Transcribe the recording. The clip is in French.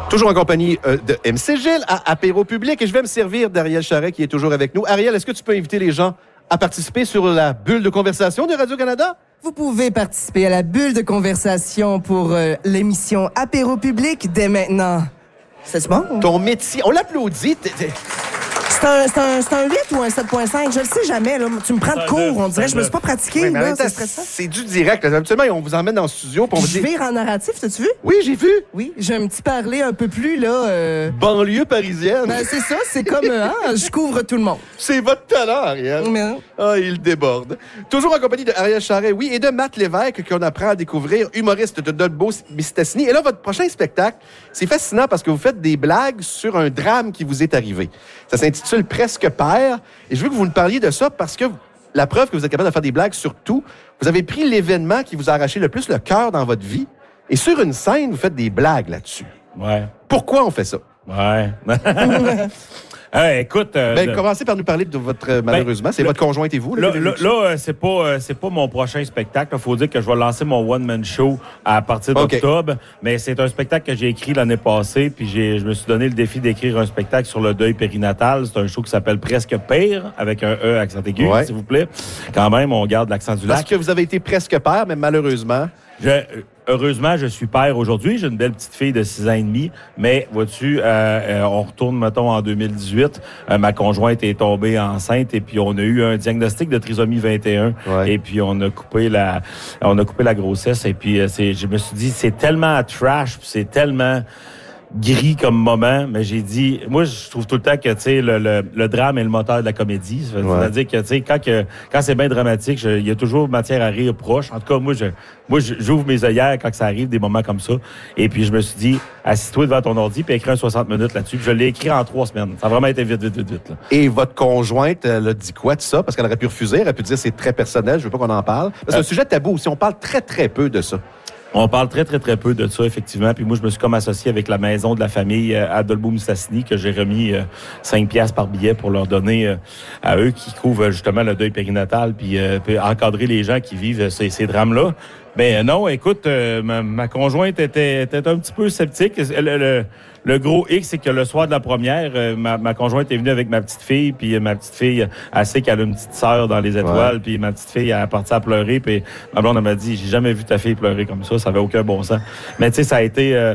Toujours en compagnie de MC Gilles à Apéro Public et je vais me servir d'Ariel Charret qui est toujours avec nous. Ariel, est-ce que tu peux inviter les gens à participer sur la bulle de conversation de Radio-Canada? Vous pouvez participer à la bulle de conversation pour l'émission Apéro Public dès maintenant. C'est bon? Ton métier, on l'applaudit. C'est un 8 ou un 7.5? Je le sais jamais. Là. Tu me prends de cours, on dirait. Je me suis pas pratiqué. Oui, mais là, c'est du direct. Là. Habituellement, on vous emmène dans le studio. Pour je vire en narratif, t'as-tu vu? Oui, j'ai vu. Oui, j'ai un petit parler un peu plus, là... Banlieue parisienne. Ben, c'est ça, c'est comme... je couvre tout le monde. C'est votre talent, Ariel. Mais... Ah, il déborde. Toujours en compagnie de Ariel Charret, oui, et de Matt Lévesque, qu'on apprend à découvrir, humoriste de Dolbeau-Mistassini. Et là, votre prochain spectacle, c'est fascinant parce que vous faites des blagues sur un drame qui vous est arrivé. Ça s'intitule Presque Père. Et je veux que vous nous parliez de ça parce que la preuve que vous êtes capable de faire des blagues sur tout, vous avez pris l'événement qui vous a arraché le plus le cœur dans votre vie. Et sur une scène, vous faites des blagues là-dessus. Ouais. Pourquoi on fait ça? Ouais. Écoute... commencez par nous parler de votre... malheureusement, c'est votre conjointe et vous. Là, c'est pas mon prochain spectacle. Il faut dire que je vais lancer mon one-man show à partir d'octobre. Mais c'est un spectacle que j'ai écrit l'année passée. Puis je me suis donné le défi d'écrire un spectacle sur le deuil périnatal. C'est un show qui s'appelle Presque Père, avec un E accent aigu, s'il vous plaît. Quand même, on garde l'accent du lac. Parce que vous avez été presque père, mais malheureusement... Heureusement, je suis père aujourd'hui. J'ai une belle petite fille de 6 ans et demi. Mais, vois-tu, on retourne, mettons, en 2018. Ma conjointe est tombée enceinte et puis on a eu un diagnostic de trisomie 21. Ouais. Et puis, on a coupé la grossesse. Et puis, je me suis dit, c'est tellement trash, puis c'est tellement... gris comme moment, mais j'ai dit, moi, je trouve tout le temps que, tu sais, le drame est le moteur de la comédie. C'est-à-dire que, tu sais, quand c'est bien dramatique, il y a toujours matière à rire proche. En tout cas, moi, j'ouvre mes œillères quand ça arrive, des moments comme ça. Et puis, je me suis dit, assis-toi devant ton ordi puis écris un 60 minutes là-dessus. Puis je l'ai écrit en 3 semaines. Ça a vraiment été vite, là. Et votre conjointe, elle a dit quoi de ça? Parce qu'elle aurait pu refuser. Elle aurait pu dire, c'est très personnel, je veux pas qu'on en parle. Parce que c'est un sujet tabou aussi. On parle très, très peu de ça. On parle très, très, très peu de ça, effectivement. Puis moi, je me suis comme associé avec la maison de la famille à Dolbeau-Mistassini, que j'ai remis 5 piastres par billet pour leur donner à eux qui couvrent justement le deuil périnatal, puis encadrer les gens qui vivent ces drames-là. Ben non, écoute, ma conjointe était un petit peu sceptique. Le gros X, c'est que le soir de la première, ma conjointe est venue avec ma petite fille, puis ma petite fille, elle sait qu'elle a une petite sœur dans les étoiles, puis ma petite fille, elle est partie à pleurer, puis ma blonde, elle m'a dit, j'ai jamais vu ta fille pleurer comme ça avait aucun bon sens. Mais tu sais, ça a été